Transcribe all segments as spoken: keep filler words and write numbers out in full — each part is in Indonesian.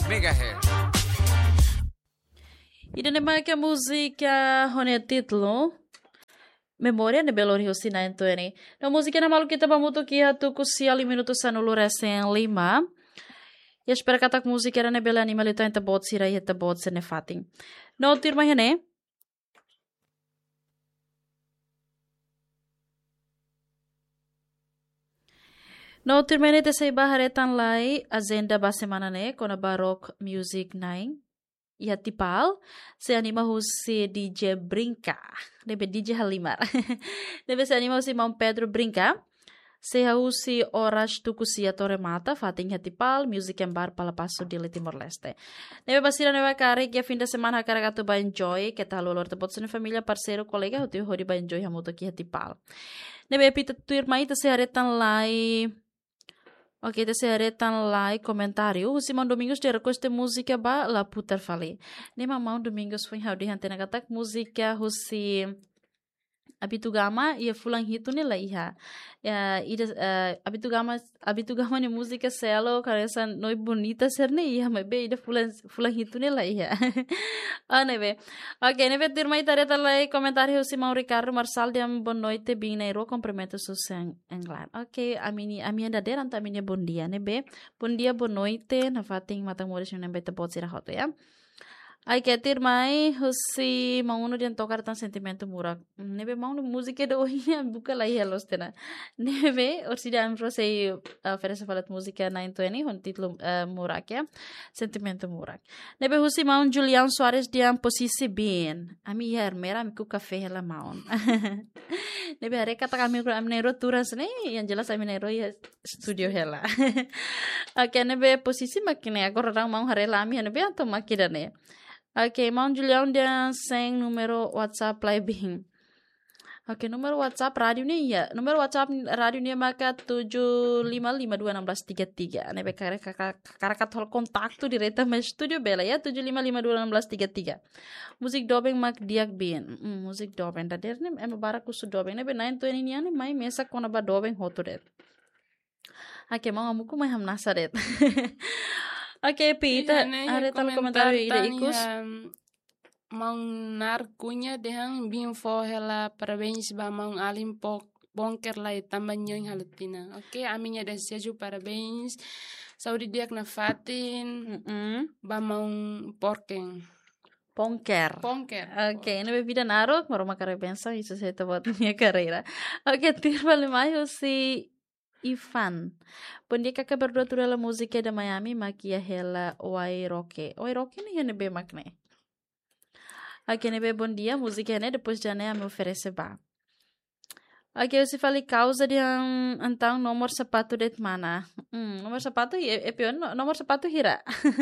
megahertz. E nem que a música onde título Memória de Belo Horizonte então né. A música na malu kita bamuto que hatu kusi ali minuto sanulu recém lima. E espero que a música era nebela animal então enta bot sira e enta bot sene fatin. No tir mais né? No tir mais né te sei baharetan lai agenda ba semana né com a Baroque Music Nine. E a tipal se anima husi D J Brinca. Debe D J Halimar. Debe se anima husi Mão Pedro Brinca. Se husi horas tu kusia Torre Mata, fating hatipal, music and bar pala passo di Timor Leste. Nebe basira nebe kare que fim de semana hakara gato ba enjoy, que tal olor te potso família, parceiro, colega, huti hori ba enjoy hamuto ki hatipal. Nebe pita tu irmai te se aretan lai. Ok, te se aretan lai comentário. O Simão Domingos de request música ba la putar fali. Nema Mão Domingos foi hau di hantena katak música husi Abitugama e fulan hito nila iha. Ida Abitugama Abitugama ni música selo karesa noi bonita ser ne iha, mas be ida fulan fulan hito nila iha. Ah, nebe. Ok, nebe tirma itareta lai comentário husi Simão Ricardo Marçal de boa noite bem nairo cumprimento sus em England. Ok, a minha a minha dadeira anta minha bom dia, nebe. Bom dia, boa noite. Na fating matang moris yung nebe te pot sira hoto ya. Ai que ter mai husi mauno dia tocar tan sentimento murak. Nebe mauno música do ia buka lai helos tena. Nebe orsida amfro sei oferece falat música nine twenty hon título murak ya. Sentimento murak. Nebe husi maun Julian Soares dia posisi bien. Ami yer mera miku café hela maun. Nebe are kata kami amnero turas ne yang jelas amnero ya studio hela. Oke nebe posisi makine agora orang mau harela ami nebe anto makidane. Ok, mau Julião dia sem número WhatsApp lai bing. Ok, número WhatsApp rádio ni ya. Número WhatsApp rádio ni maka tujuh lima lima dua enam tiga tiga. Nebe kare karakat hol kontak tu direta mas studio bela ya tujuh lima lima dua enam tiga tiga. Musik dobeng mak diak bin. Mm, musik dobeng dader ne em barak kusu dobeng nebe nine twenty ni ane mai mesa kona ba dobeng hoto det. Ok, mau amuku mai ham nasaret. Oke, Pita, ada tal komentar ide ikus. Mang nar kunya dehang binfo hela parabéns ba mang alim pok bonker lai tambah halatina. Oke, aminya dah seju parabéns. Saudi diak na fatin. Ba mang porkeng. Ponker. Ponker. Oke, ini bebida narok, mau rumah karya pensa, itu saya buat minha carreira. Oke, tirvale mai si Ivan. Bom dia kakak berdua tu dalam musik da Miami makia hela Wairoke. Wairoke ni yang nebe makne. Aqui nebe bom dia, música né depois de né me oferece ba. Aqui eu se fale causa de um então nomor sapato det mana. Hum, nomor sapato é, é pior, nomor sapato hira.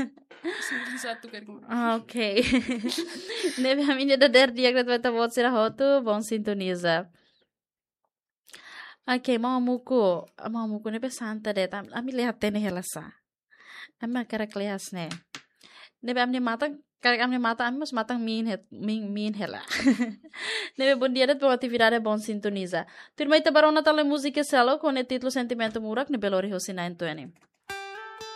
Satu kan. Ok. Nebe a minha da der dia que vai estar volta será roto, bom sintoniza. Ok, mau muku, mau muku nebe santa det. Ami lihat tene helasa. Ami akara klias ne. Nebe amne mata, kare amne mata ami mas matang min het, min min hela. Nebe bom dia det boa atividade bom sintoniza. Turma ita barona tale música selo com o título Sentimento Murak ne Belo Horizonte nine twenty.